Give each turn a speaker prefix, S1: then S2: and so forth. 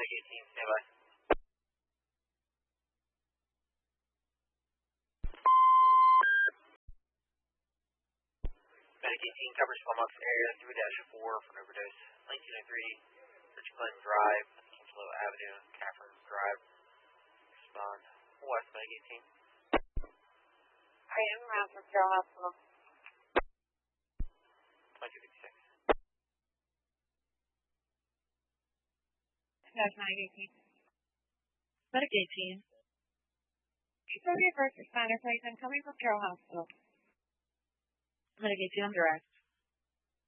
S1: Medic 18, stand by. Medic 18 covers Palmox area 3-4 for an overdose. 1903, Rich Glen Drive, Kingslow Avenue, Catherine Drive. Respond. West Medic 18.
S2: I am around from Carroll Hospital.
S1: 2256.
S2: That's Medic 18.
S3: Medic 18.
S2: It's okay, first responder, please. I'm coming from Carroll Hospital.
S3: Medic 18 on direct.